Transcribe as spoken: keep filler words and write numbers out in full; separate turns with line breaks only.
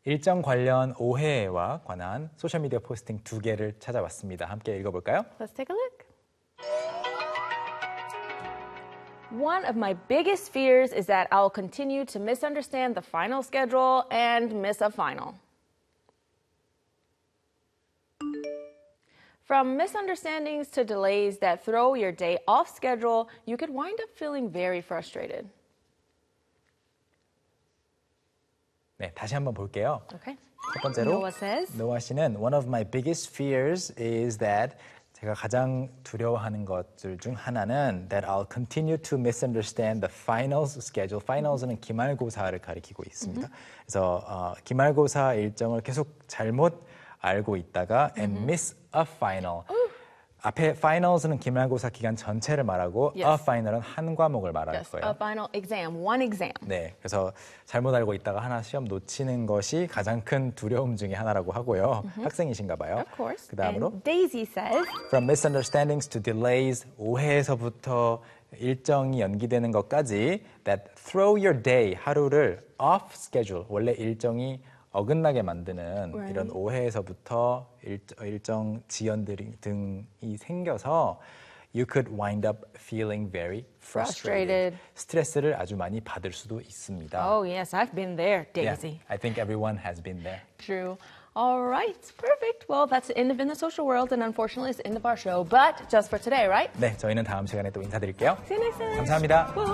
일정 관련 오해와 관한 소셜미디어 포스팅 두 개를 찾아봤습니다. 함께 읽어볼까요?
Let's take a look. One of my biggest fears is that I'll continue to misunderstand the final schedule and miss a final. From misunderstandings to delays that throw your day off schedule, you could wind up feeling very frustrated.
네, 다시 한번 볼게요.
Okay.
첫 번째로
Noah says,
노아 씨는 One of my biggest fears is that 제가 가장 두려워하는 것들 중 하나는 that I'll continue to misunderstand the finals schedule. Finals는 기말고사를 가리키고 있습니다. Mm-hmm. 그래서 어, 기말고사 일정을 계속 잘못 알고 있다가 and mm-hmm. miss a final. Ooh. 앞에 finals는 기말고사 기간 전체를 말하고
yes.
a final은 한 과목을 말할
yes.
거예요.
A final exam, one exam.
네, 그래서 잘못 알고 있다가 하나 시험 놓치는 것이 가장 큰 두려움 중에 하나라고 하고요. Mm-hmm. 학생이신가 봐요.
Of course.
그 다음으로
And Daisy says,
From misunderstandings to delays, 오해에서부터 일정이 연기되는 것까지 that throw your day, 하루를 off schedule, 원래 일정이 어긋나게 만드는 right. 이런 오해에서부터 일, 일정 지연들이 등이 생겨서 you could wind up feeling very frustrated.
frustrated.
스트레스를 아주 많이 받을 수도 있습니다.
Oh yes, I've been there, Daisy.
Yeah, I think everyone has been there.
True. All right, perfect. Well, that's the end of In the Social World, and unfortunately, it's the end of our show. But just for today, right?
네, 저희는 다음 시간에 또 인사드릴게요.
See you next time.
감사합니다.
Woo.